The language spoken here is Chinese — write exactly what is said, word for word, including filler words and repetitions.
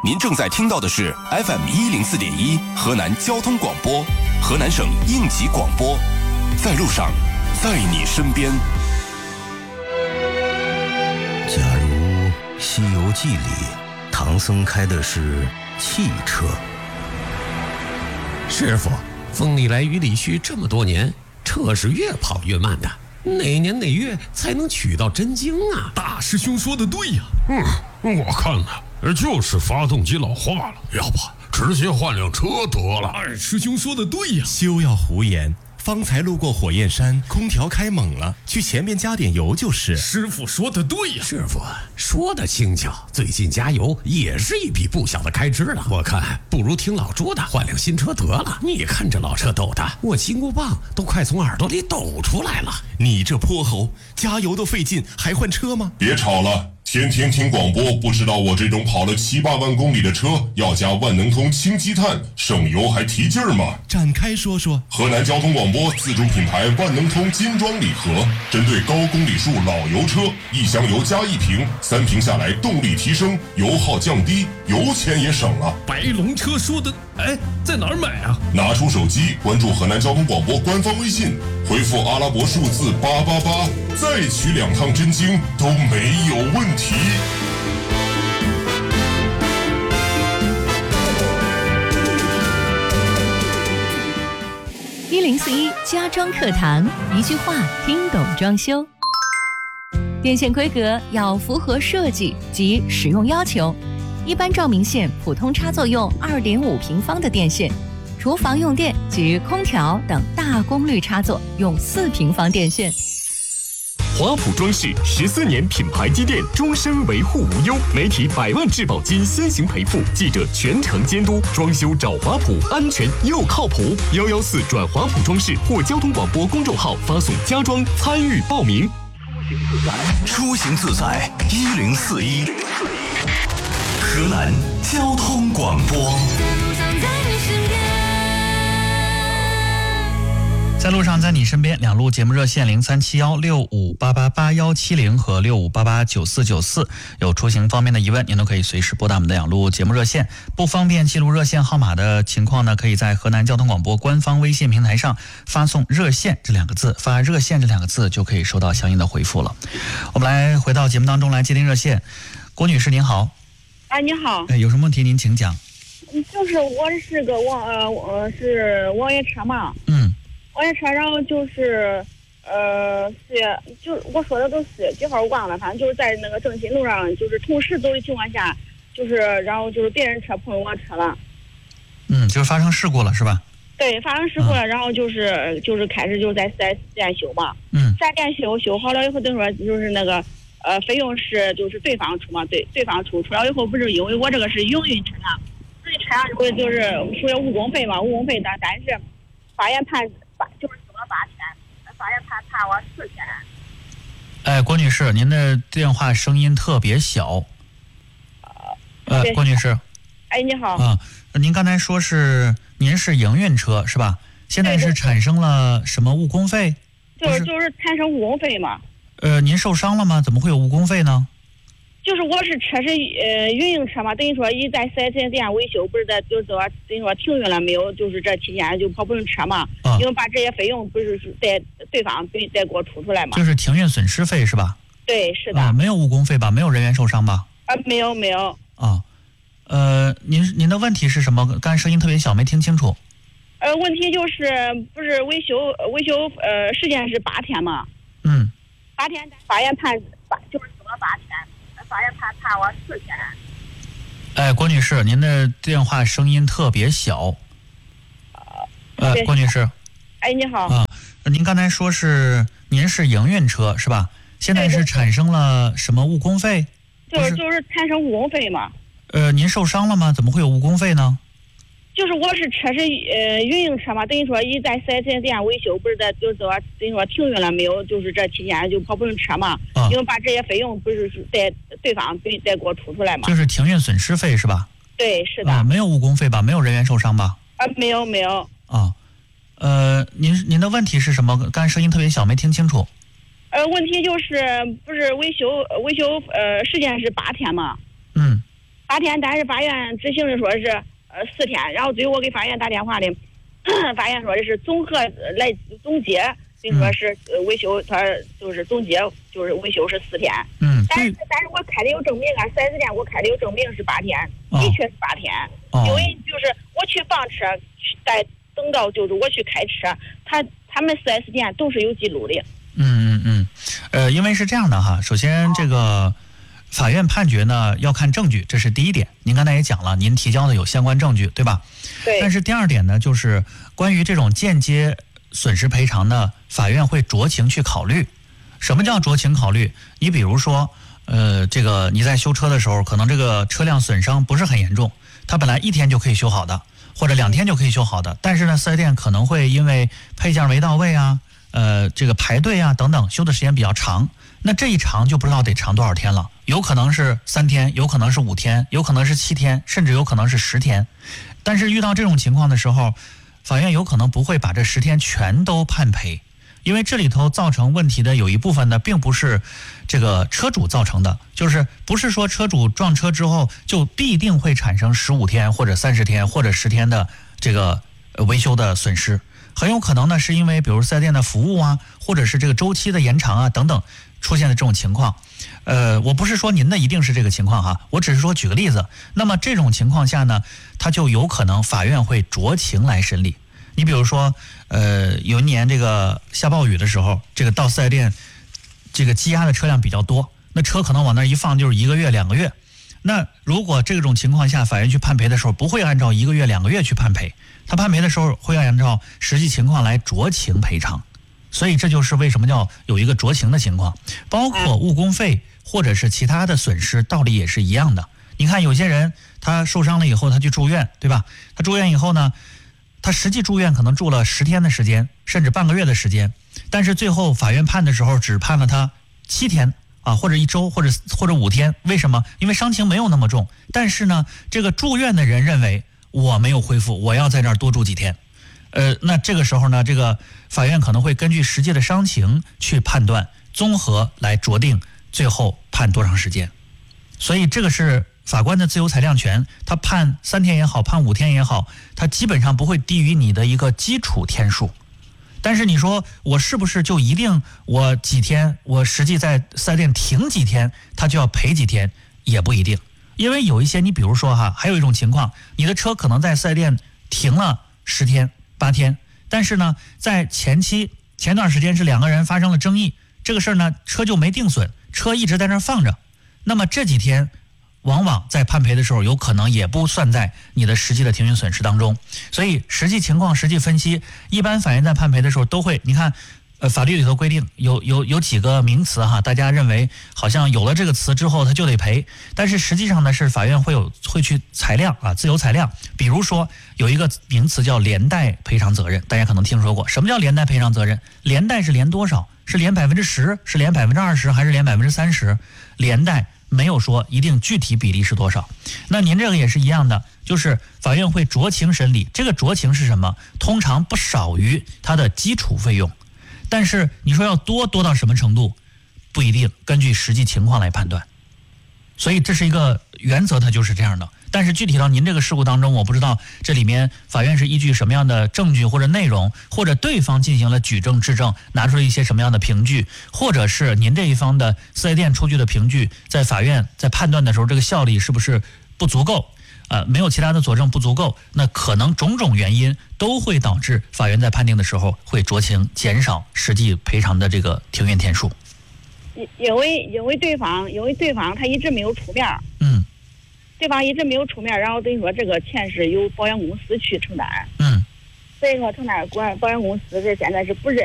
您正在听到的是 F M 一零四点一河南交通广播，河南省应急广播，在路上，在你身边。 假如《西游记》里唐僧开的是汽车， 师傅，风里来雨里去这么多年，车是越跑越慢的，哪年哪月才能取到真经啊？ 大师兄说的对呀、啊，嗯，我看啊，就是发动机老化了，要不直接换辆车得了。二师兄说的对呀、啊， 休要胡言。方才路过火焰山，空调开猛了，去前面加点油就是。 师傅说的对呀、啊， 师傅说的轻巧，最近加油也是一笔不小的开支了。我看不如听老朱的，换辆新车得了。你看这老车抖的，我金箍棒都快从耳朵里抖出来了。 你这泼猴，加油都费劲，还换车吗？ 别吵了。天天听广播，不知道我这种跑了七八万公里的车要加万能通氢积碳，省油还提劲儿吗？ 展开说说。 河南交通广播自主品牌万能通金装礼盒，针对高公里数老油车，一箱油加一瓶，三瓶下来动力提升，油耗降低，油钱也省了。 白龙车说的，哎，在哪儿买啊？ 拿出手机，关注河南交通广播官方微信，回复阿拉伯数字八八八，再取两趟真经都没有问题。 一零四一家装课堂，一句话听懂装修。电线规格要符合设计及使用要求，一般照明线普通插座用二点五平方的电线，厨房用电及空调等大功率插座用四平方电线。 华普装饰十四年品牌积淀，终身维护无忧，媒体百万质保金先行赔付，记者全程监督，装修找华普，安全又靠谱。幺幺四转华普装饰或交通广播公众号发送家装参与报名。 出行自在一零四一，河南交通广播。 在路上，在你身边，两路节目热线零三七幺六五八八八幺七零和六五八八九四九四，有出行方面的疑问，您都可以随时拨打我们的两路节目热线。不方便记录热线号码的情况呢，可以在河南交通广播官方微信平台上发送热线这两个字，发热线这两个字就可以收到相应的回复了。我们来回到节目当中来接听热线。郭女士您好。 啊，你好。 哎，有什么问题您请讲。 就是我是个网呃我是网约车嘛。 嗯。 网约车，然后就是，呃，四月，就是我说的都四月几号忘了，反正就是在那个正新路上，就是同时走的情况下，就是然后就是别人车碰我车了。 嗯，就是发生事故了是吧？ 对，发生事故了，嗯、然后就是就是开始就在四 S 店修嘛。 嗯。 四 S 店修修好了以后，等于说就是那个呃费用是就是对方出嘛，对对方出出了以后不是因为我这个是营运车辆，所以车辆就会就是属于误工费嘛，误工费但但是法院判。就是修了八天，法院判判我四天。 哎，郭女士，您的电话声音特别小。呃，郭女士。 哎，你好。 啊，您刚才说是您是营运车是吧？现在是产生了什么误工费？ 就是就是产生误工费嘛。 呃，您受伤了吗？怎么会有误工费呢？ 就是我是车是呃运营车嘛，等于说一在四 S 店维修，不是在就是说等于说停运了没有，就是这期间就跑不动车嘛， 啊、 因为把这些费用不是在对方对再给我出出来嘛。 就是停运损失费是吧？ 对，是的。 啊，没有误工费吧？没有人员受伤吧？ 啊，没有没有。 啊，呃，您您的问题是什么？刚才声音特别小，没听清楚。 呃，问题就是不是维修维修呃时间是八天嘛？ 嗯。 八天，法院判八就是修了八天。法院判判我四天。 哎，郭女士，您的电话声音特别小。呃，郭女士。 哎，你好。 啊，您刚才说是您是营运车是吧？现在是产生了什么误工费？ 就是就是产生误工费嘛。 呃，您受伤了吗？怎么会有误工费呢？ 就是我是车是呃运营车嘛，等于说一在四 S 店维修，不是在就是说等于说停运了没有，就是这期间就跑不动车嘛， 啊、 因为把这些费用不是在对方对再给我出出来嘛。 就是停运损失费是吧？ 对，是的。 啊，没有误工费吧？没有人员受伤吧？ 啊，没有没有。 啊，呃，您您的问题是什么？刚才声音特别小，没听清楚。 呃，问题就是不是维修维修呃时间是八天嘛？ 嗯。 八天，但是法院执行的说是呃四天，然后最后我给法院打电话的，法院说的是综合来总结，所以说是呃维修，他就是总结就是维修是四天。 嗯， 但是但是我开的有证明啊，四 S 店我开的有证明是八天， 哦、 的确是八天， 哦、 因为就是我去放车，在等到就是我去开车，他他们四 S 店都是有记录的。 嗯嗯嗯，呃，因为是这样的哈，首先这个法院判决呢要看证据，这是第一点。您刚才也讲了，您提交的有相关证据，对吧？ 对。 但是第二点呢，就是关于这种间接损失赔偿呢，法院会酌情去考虑。什么叫酌情考虑？你比如说，呃，这个你在修车的时候，可能这个车辆损伤不是很严重，它本来一天就可以修好的，或者两天就可以修好的，但是呢，四 S 店可能会因为配件没到位啊，呃，这个排队啊等等，修的时间比较长。那这一长就不知道得长多少天了，有可能是三天，有可能是五天，有可能是七天，甚至有可能是十天。但是遇到这种情况的时候，法院有可能不会把这十天全都判赔，因为这里头造成问题的有一部分呢，并不是这个车主造成的，就是不是说车主撞车之后就必定会产生十五天或者三十天或者十天的这个维修的损失，很有可能呢是因为比如四 S 店的服务啊，或者是这个周期的延长啊等等出现的这种情况。呃，我不是说您的一定是这个情况哈，我只是说举个例子。那么这种情况下呢，它就有可能法院会酌情来审理。你比如说，呃，有一年这个下暴雨的时候，这个到四 S 店，这个积压的车辆比较多，那车可能往那一放就是一个月、两个月。那如果这种情况下，法院去判赔的时候，不会按照一个月、两个月去判赔，他判赔的时候会按照实际情况来酌情赔偿。所以这就是为什么叫有一个酌情的情况，包括误工费或者是其他的损失，道理也是一样的。你看有些人他受伤了以后，他去住院，对吧？他住院以后呢，他实际住院可能住了十天的时间，甚至半个月的时间，但是最后法院判的时候只判了他七天啊，或者一周，或者或者五天。为什么？因为伤情没有那么重，但是呢，这个住院的人认为我没有恢复，我要在这儿多住几天。呃，那这个时候呢，这个法院可能会根据实际的伤情去判断，综合来酌定最后判多长时间。所以这个是法官的自由裁量权，他判三天也好，判五天也好，他基本上不会低于你的一个基础天数。但是你说我是不是就一定我几天，我实际在四 S 店停几天，他就要赔几天？也不一定，因为有一些，你比如说哈，还有一种情况，你的车可能在四 S 店停了十天、八天，但是呢，在前期前段时间是两个人发生了争议，这个事儿呢，车就没定损，车一直在那儿放着，那么这几天往往在判赔的时候，有可能也不算在你的实际的停运损失当中。所以实际情况、实际分析，一般法院在判赔的时候都会，你看，呃，法律里头规定有有有几个名词哈，大家认为好像有了这个词之后，他就得赔，但是实际上呢，是法院会有会去裁量啊，自由裁量。比如说有一个名词叫连带赔偿责任，大家可能听说过。什么叫连带赔偿责任？连带是连多少？是连百分之十？是连百分之二十？还是连百分之三十？连带没有说一定具体比例是多少。那您这个也是一样的，就是法院会酌情审理。这个酌情是什么？通常不少于它的基础费用，但是你说要多多到什么程度，不一定，根据实际情况来判断。所以这是一个原则，它就是这样的。但是具体到您这个事故当中，我不知道这里面法院是依据什么样的证据或者内容，或者对方进行了举证质证，拿出了一些什么样的凭据，或者是您这一方的四 S 店出具的凭据，在法院在判断的时候，这个效力是不是不足够？呃，没有其他的佐证不足够，那可能种种原因都会导致法院在判定的时候会酌情减少实际赔偿的这个停运天数。 因为因为对方因为对方他一直没有出面， 嗯， 对方一直没有出面，然后等于说这个钱是由保险公司去承担， 嗯， 所以说承担保保险公司是现在是不认